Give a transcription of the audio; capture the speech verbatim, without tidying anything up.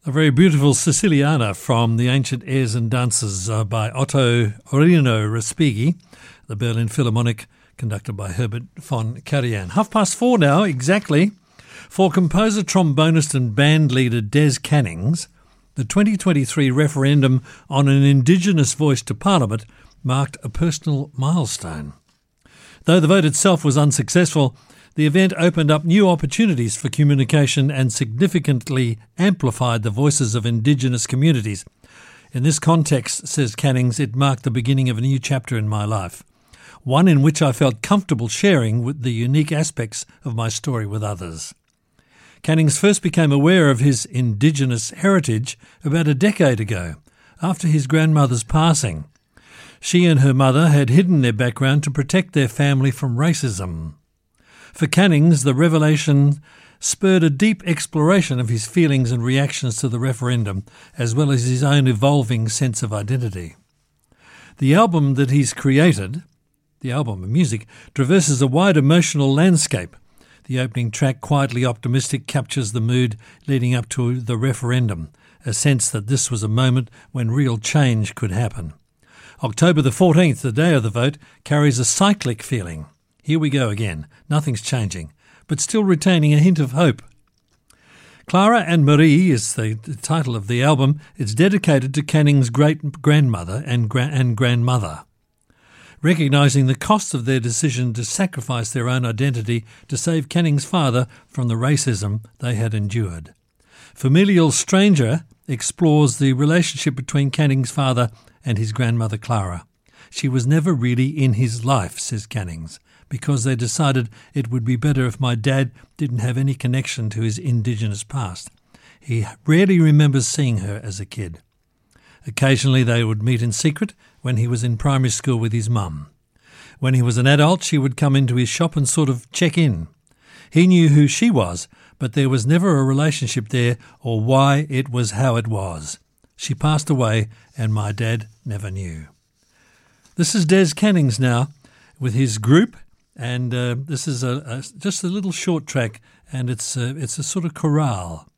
A very beautiful Siciliana from the Ancient Airs and Dances uh, by Otto Rino Respighi, the Berlin Philharmonic, conducted by Herbert von Karajan. Half past four now, exactly. For composer, trombonist and band leader Des Cannings, the twenty twenty-three referendum on an Indigenous voice to Parliament marked a personal milestone. Though the vote itself was unsuccessful, the event opened up new opportunities for communication and significantly amplified the voices of Indigenous communities. In this context, says Cannings, it marked the beginning of a new chapter in my life, one in which I felt comfortable sharing with the unique aspects of my story with others. Cannings first became aware of his Indigenous heritage about a decade ago, after his grandmother's passing. She and her mother had hidden their background to protect their family from racism. For Cannings, the revelation spurred a deep exploration of his feelings and reactions to the referendum, as well as his own evolving sense of identity. The album that he's created, the album of music, traverses a wide emotional landscape. The opening track, Quietly Optimistic, captures the mood leading up to the referendum, a sense that this was a moment when real change could happen. October the fourteenth, the day of the vote, carries a cyclic feeling. Here we go again. Nothing's changing, but still retaining a hint of hope. Clara and Marie is the title of the album. It's dedicated to Canning's great-grandmother and, gra- and grandmother, recognising the cost of their decision to sacrifice their own identity to save Canning's father from the racism they had endured. Familial Stranger explores the relationship between Canning's father and his grandmother Clara. She was never really in his life, says Cannings, because they decided it would be better if my dad didn't have any connection to his Indigenous past. He rarely remembers seeing her as a kid. Occasionally they would meet in secret when he was in primary school with his mum. When he was an adult, she would come into his shop and sort of check in. He knew who she was, but there was never a relationship there or why it was how it was. She passed away and my dad never knew. This is Des Cannings now with his group. And uh, this is a, a just a little short track, and it's a, it's a sort of chorale.